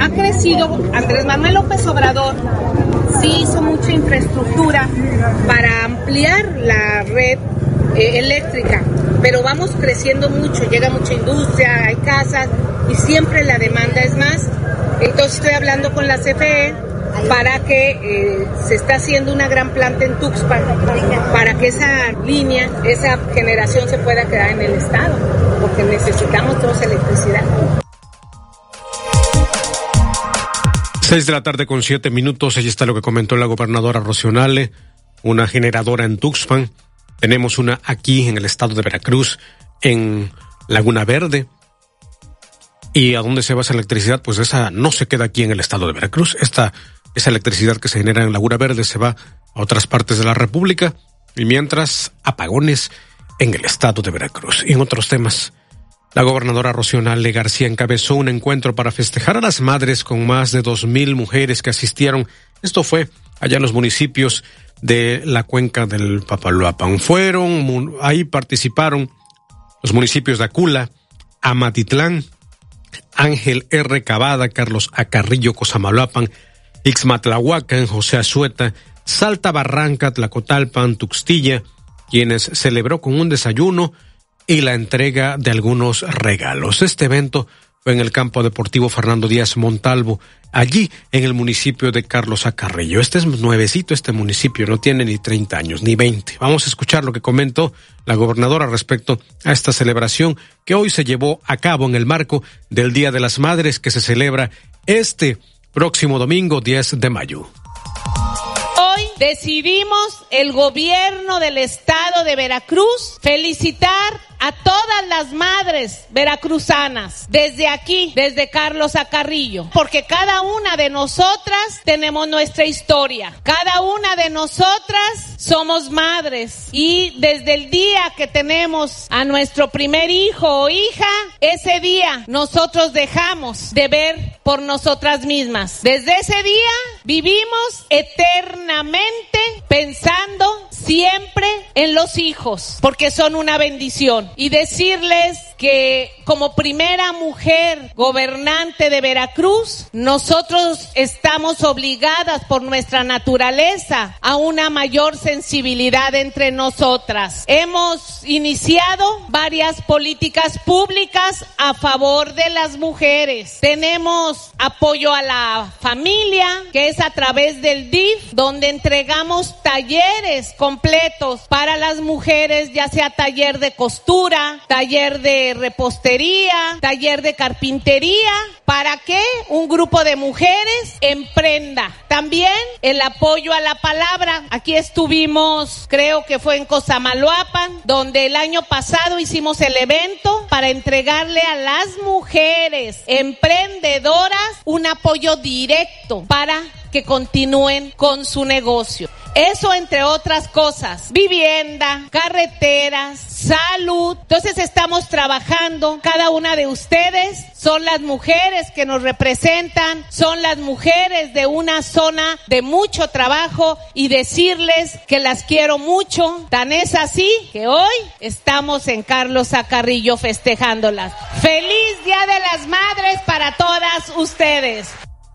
ha crecido. Andrés Manuel López Obrador sí hizo mucha infraestructura para ampliar la red eléctrica, pero vamos creciendo mucho, llega mucha industria, hay casas y siempre la demanda es más. Entonces estoy hablando con la CFE para que se está haciendo una gran planta en Tuxpan para que esa línea, esa generación se pueda quedar en el estado, porque necesitamos todos electricidad. 6:07 p.m. Ahí está lo que comentó la gobernadora Rocío Nale, una generadora en Tuxpan. Tenemos una aquí en el estado de Veracruz, en Laguna Verde. ¿Y a dónde se va esa electricidad? Pues esa no se queda aquí en el estado de Veracruz. Esa electricidad que se genera en Laguna Verde se va a otras partes de la República. Y mientras, apagones en el estado de Veracruz. Y en otros temas, la gobernadora Rocío Nale García encabezó un encuentro para festejar a las madres con más de 2,000 mujeres que asistieron. Esto fue allá en los municipios de la cuenca del Papaloapan. Ahí participaron los municipios de Acula, Amatitlán, Ángel R. Cavada, Carlos A. Carrillo, Cosamaloapan, Ixmatlahuacan, José Azueta, Salta Barranca, Tlacotalpan, Tuxtilla, quienes celebró con un desayuno y la entrega de algunos regalos. Este evento fue en el campo deportivo Fernando Díaz Montalvo, allí en el municipio de Carlos A. Carrillo. Este es nuevecito, este municipio, no tiene ni 30 años, ni 20. Vamos a escuchar lo que comentó la gobernadora respecto a esta celebración que hoy se llevó a cabo en el marco del Día de las Madres, que se celebra este próximo domingo 10 de mayo. Hoy decidimos, el gobierno del estado de Veracruz, felicitar a todas las madres veracruzanas, desde aquí, desde Carlos A. Carrillo, porque cada una de nosotras tenemos nuestra historia, cada una de nosotras somos madres, y desde el día que tenemos a nuestro primer hijo o hija, ese día nosotros dejamos de ver por nosotras mismas. Desde ese día vivimos eternamente pensando siempre en los hijos, porque son una bendición. Y decirles que como primera mujer gobernante de Veracruz, nosotros estamos obligadas por nuestra naturaleza a una mayor sensibilidad entre nosotras. Hemos iniciado varias políticas públicas a favor de las mujeres. Tenemos apoyo a la familia, que es a través del DIF, donde entregamos talleres completos para las mujeres, ya sea taller de costura, taller de repostería, taller de carpintería, para que un grupo de mujeres emprenda. También el apoyo a la palabra. Aquí estuvimos, creo que fue en Cosamaloapan, donde el año pasado hicimos el evento para entregarle a las mujeres emprendedoras un apoyo directo para que continúen con su negocio. Eso entre otras cosas, vivienda, carreteras, salud. Entonces estamos trabajando, cada una de ustedes son las mujeres que nos representan, son las mujeres de una zona de mucho trabajo, y decirles que las quiero mucho. Tan es así que hoy estamos en Carlos A. Carrillo festejándolas. ¡Feliz Día de las Madres para todas ustedes!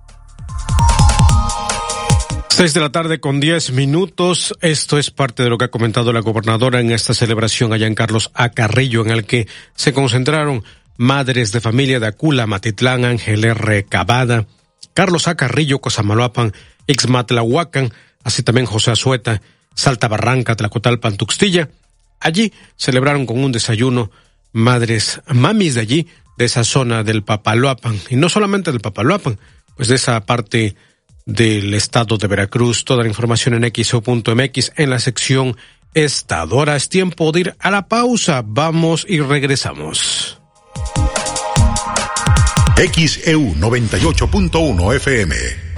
6:10 p.m. Esto es parte de lo que ha comentado la gobernadora en esta celebración allá en Carlos A. Carrillo, en el que se concentraron madres de familia de Acula, Matitlán, Ángel R. Cavada, Carlos A. Carrillo, Cosamaloapan, Ixmatlahuacan, así también José Azueta, Salta Barranca, Tlacotalpan, Tuxtilla. Allí celebraron con un desayuno mamis de allí, de esa zona del Papaloapan, y no solamente del Papaloapan, pues de esa parte del estado de Veracruz. Toda la información en XEU.mx en la sección Estado. Ahora es tiempo de ir a la pausa. Vamos y regresamos. XEU 98.1 FM.